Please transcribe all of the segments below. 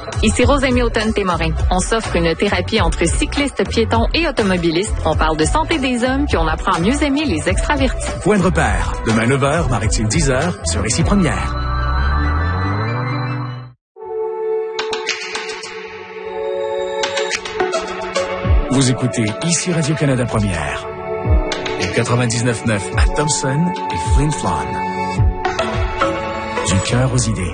Ici Rosemie Automne-Témorin. On s'offre une thérapie entre cyclistes, piétons et automobilistes. On parle de santé des hommes, puis on apprend à mieux aimer les extravertis. Point de repère. Demain 9h, Maritime 10h, sur Ici Première. Vous écoutez Ici Radio-Canada Première. Au 99.9 à Thompson et Flin Flon. Du cœur aux idées.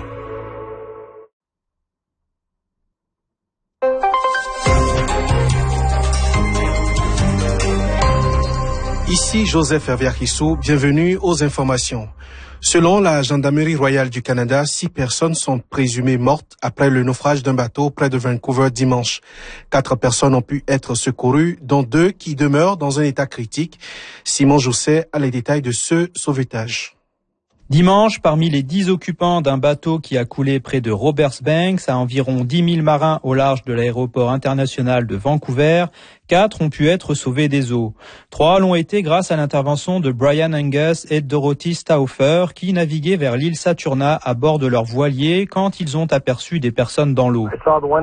Ici Joseph Hervier-Rissou, bienvenue aux informations. Selon la Gendarmerie royale du Canada, 6 personnes sont présumées mortes après le naufrage d'un bateau près de Vancouver dimanche. 4 personnes ont pu être secourues, dont 2 qui demeurent dans un état critique. Simon Jousset a les détails de ce sauvetage. Dimanche, parmi les 10 occupants d'un bateau qui a coulé près de Robertsbanks, à environ 10 000 marins au large de l'aéroport international de Vancouver, 4 ont pu être sauvés des eaux. 3 l'ont été grâce à l'intervention de Brian Angus et Dorothy Stauffer qui naviguaient vers l'île Saturna à bord de leur voilier quand ils ont aperçu des personnes dans l'eau.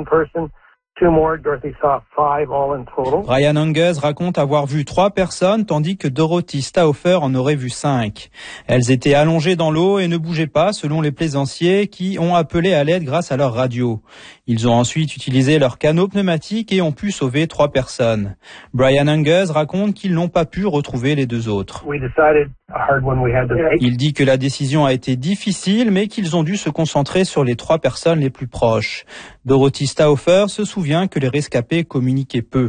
Brian Angus raconte avoir vu 3 personnes tandis que Dorothy Stauffer en aurait vu 5. Elles étaient allongées dans l'eau et ne bougeaient pas selon les plaisanciers qui ont appelé à l'aide grâce à leur radio. Ils ont ensuite utilisé leur canot pneumatique et ont pu sauver 3 personnes. Brian Angus raconte qu'ils n'ont pas pu retrouver les 2 autres. Il dit que la décision a été difficile mais qu'ils ont dû se concentrer sur les 3 personnes les plus proches. Dorothy Stauffer se souvient que les rescapés communiquaient peu.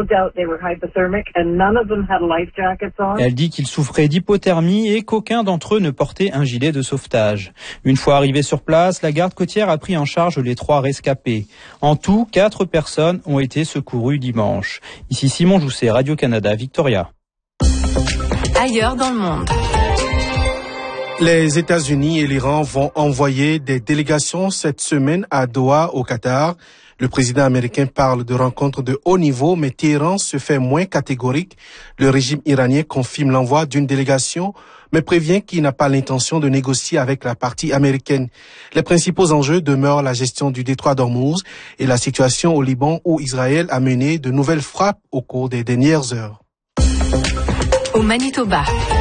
Elle dit qu'ils souffraient d'hypothermie et qu'aucun d'entre eux ne portait un gilet de sauvetage. Une fois arrivés sur place, la garde côtière a pris en charge les 3 rescapés. En tout, 4 personnes ont été secourues dimanche. Ici Simon Jousset, Radio-Canada, Victoria. Ailleurs dans le monde. Les États-Unis et l'Iran vont envoyer des délégations cette semaine à Doha, au Qatar. Le président américain parle de rencontres de haut niveau, mais Téhéran se fait moins catégorique. Le régime iranien confirme l'envoi d'une délégation, mais prévient qu'il n'a pas l'intention de négocier avec la partie américaine. Les principaux enjeux demeurent la gestion du détroit d'Ormuz et la situation au Liban où Israël a mené de nouvelles frappes au cours des dernières heures. Au Manitoba.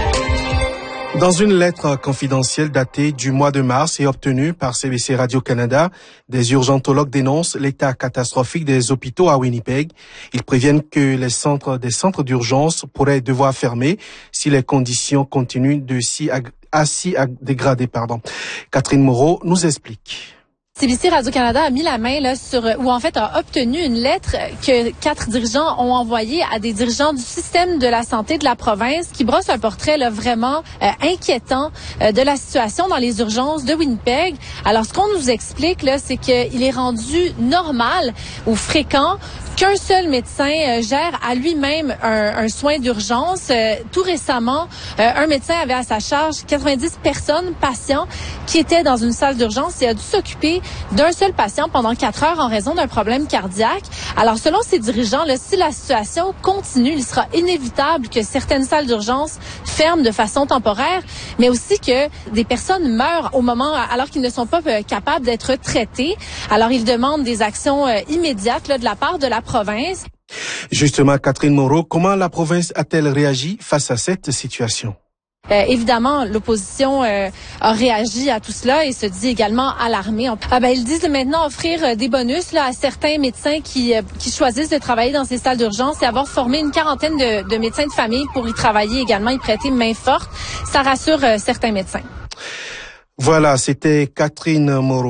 Dans une lettre confidentielle datée du mois de mars et obtenue par CBC Radio-Canada, des urgentologues dénoncent l'état catastrophique des hôpitaux à Winnipeg. Ils préviennent que des centres d'urgence pourraient devoir fermer si les conditions continuent de s'y dégrader. Catherine Moreau nous explique. CBC Radio-Canada a mis la main a obtenu une lettre que 4 dirigeants ont envoyée à des dirigeants du système de la santé de la province qui brosse un portrait vraiment inquiétant de la situation dans les urgences de Winnipeg. Alors, ce qu'on nous explique, c'est qu'il est rendu normal ou fréquent qu'un seul médecin gère à lui-même un soin d'urgence. Tout récemment, un médecin avait à sa charge 90 patients qui étaient dans une salle d'urgence et a dû s'occuper d'un seul patient pendant 4 heures en raison d'un problème cardiaque. Alors, selon ces dirigeants, si la situation continue, il sera inévitable que certaines salles d'urgence ferment de façon temporaire, mais aussi que des personnes meurent alors qu'ils ne sont pas capables d'être traités. Alors, ils demandent des actions immédiates de la part de la province. Justement, Catherine Moreau, comment la province a-t-elle réagi face à cette situation? Évidemment, l'opposition a réagi à tout cela et se dit également alarmée. Ils disent maintenant offrir des bonus à certains médecins qui choisissent de travailler dans ces salles d'urgence et avoir formé une quarantaine de médecins de famille pour y travailler également, y prêter main forte. Ça rassure certains médecins. Voilà, c'était Catherine Moreau.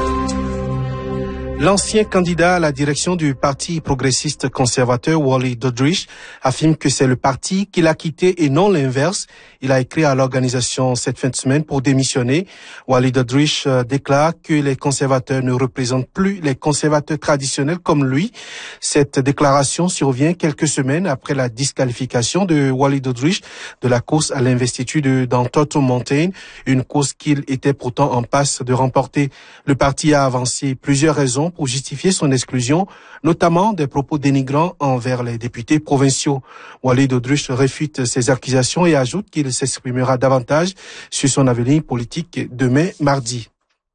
L'ancien candidat à la direction du Parti progressiste conservateur, Wally Doddridge, affirme que c'est le parti qu'il a quitté et non l'inverse. Il a écrit à l'organisation cette fin de semaine pour démissionner. Wally Doddridge déclare que les conservateurs ne représentent plus les conservateurs traditionnels comme lui. Cette déclaration survient quelques semaines après la disqualification de Wally Doddridge de la course à l'investiture dans Turtle Mountain, une course qu'il était pourtant en passe de remporter. Le parti a avancé plusieurs raisons pour justifier son exclusion, notamment des propos dénigrants envers les députés provinciaux. Wally Doddridge réfute ces accusations et ajoute qu'il s'exprimera davantage sur son avenir politique demain mardi.